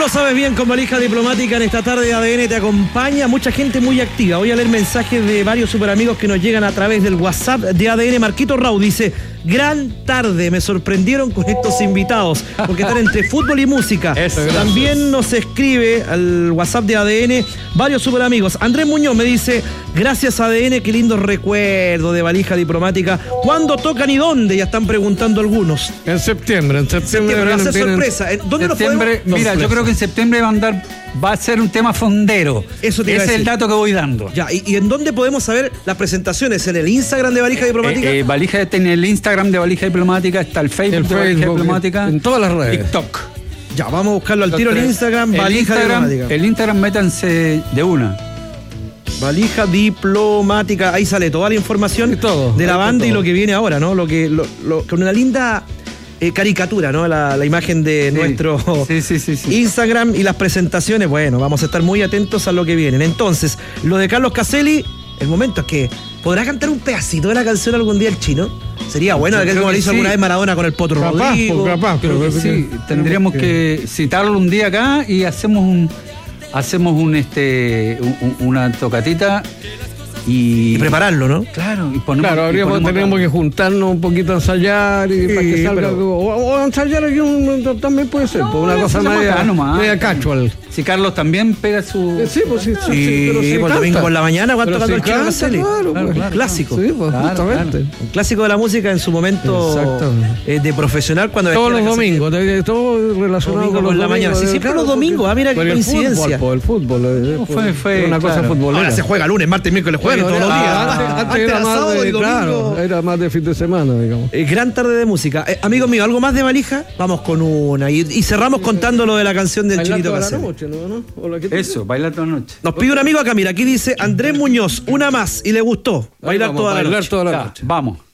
lo sabes bien, con Valija Diplomática en esta tarde de ADN te acompaña mucha gente muy activa. Voy a leer mensajes de varios superamigos que nos llegan a través del WhatsApp de ADN. Marquito Rau dice: gran tarde, me sorprendieron con estos invitados, porque están entre fútbol y música. También nos escribe al WhatsApp de ADN varios superamigos. Andrés Muñoz me dice: gracias ADN, qué lindo recuerdo de Valija Diplomática. ¿Cuándo tocan y dónde? Ya están preguntando algunos. En septiembre. Va a ser sorpresa. ¿Dónde nos podemos? Mira, yo creo que en septiembre va a ser un tema fondero. Eso te iba a decir. Es el dato que voy dando. Ya, ¿y en dónde podemos saber las presentaciones? ¿En el Instagram de Valija Diplomática? En el Instagram de Valija Diplomática, está el Facebook de Valija Diplomática. En todas las redes. TikTok. Ya, vamos a buscarlo al tiro en Instagram. Valija Diplomática. El Instagram, métanse de una. Valija Diplomática. Ahí sale toda la información de la banda y lo que viene ahora, ¿no? Con una linda caricatura, ¿no? La imagen de nuestro Instagram y las presentaciones. Bueno, vamos a estar muy atentos a lo que vienen. Entonces, lo de Carlos Caselli, el momento es que ¿podrá cantar un pedacito de la canción algún día el chino? Sería bueno, como lo hizo alguna vez Maradona con el Potro Rodrigo. Capaz, pero sí, tendríamos que citarlo un día acá y hacemos una tocatita y prepararlo, ¿no? Claro, tendríamos que juntarnos un poquito a ensayar y para que salga o ensayar aquí también puede ser, una cosa media casual. Si Carlos también pega su... Sí, por domingo por la mañana, ¿cuánto cantó el Chino Caselli? Claro, clásico. Sí, pues, justamente. Un clásico de la música en su momento de profesional. Cuando todos los domingos, todo relacionado con la mañana. Sí, siempre los domingos. Mira qué coincidencia. El fútbol. Fue una cosa futbolera. Ahora se juega lunes, martes, miércoles, jueves, todos los días. Antes era más de, claro, era más de fin de semana, digamos. Gran tarde de música. Amigos míos, ¿algo más de Valija? Vamos con una. Y cerramos contando lo de la canción del Chinito Caselli. Eso, bailar toda la noche. Nos pide un amigo acá, mira, aquí dice Andrés Muñoz, una más, y le gustó. Bailar toda la noche. Vamos.